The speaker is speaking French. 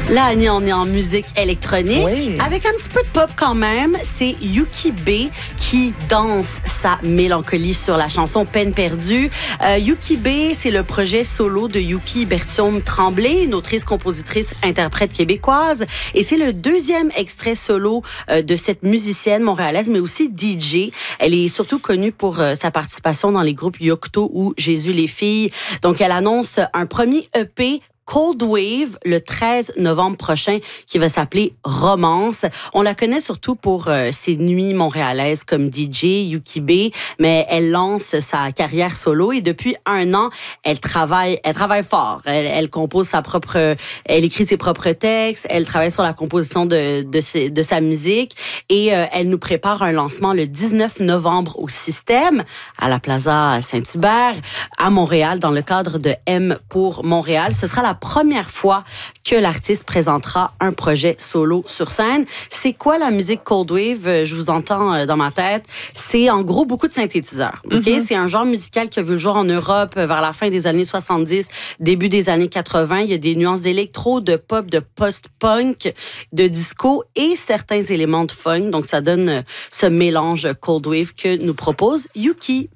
Là, Annie, on est en musique électronique, oui, avec un petit peu de pop quand même. C'est Yuki B qui danse sa mélancolie sur la chanson Peine perdue. Yuki B, c'est le projet solo de Yuki Bertium Tremblay, une autrice, compositrice, interprète québécoise. Et c'est le deuxième extrait solo de cette musicienne montréalaise, mais aussi DJ. Elle est surtout connue pour sa participation dans les groupes Yocto ou Jésus les filles. Donc, elle annonce un premier EP Cold Wave le 13 novembre prochain qui va s'appeler Romance. On la connaît surtout pour ses nuits montréalaises comme DJ, Yuki B, mais elle lance sa carrière solo et depuis 1 an, elle travaille fort. Elle compose elle écrit ses propres textes, elle travaille sur la composition de sa musique et elle nous prépare un lancement le 19 novembre au Système, à la Plaza Saint-Hubert, à Montréal, dans le cadre de M pour Montréal. Ce sera la première fois que l'artiste présentera un projet solo sur scène. C'est quoi la musique Cold Wave? Je vous entends dans ma tête. C'est en gros beaucoup de synthétiseurs. Okay? C'est un genre musical qui a vu le jour en Europe vers la fin des années 70, début des années 80. Il y a des nuances d'électro, de pop, de post-punk, de disco et certains éléments de funk. Donc, ça donne ce mélange Cold Wave que nous propose Yuki.